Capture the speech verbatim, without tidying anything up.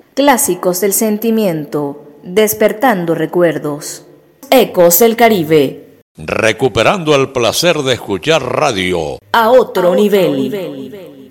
Clásicos del sentimiento, despertando recuerdos. Ecos del Caribe. Recuperando el placer de escuchar radio A otro, a otro nivel. nivel.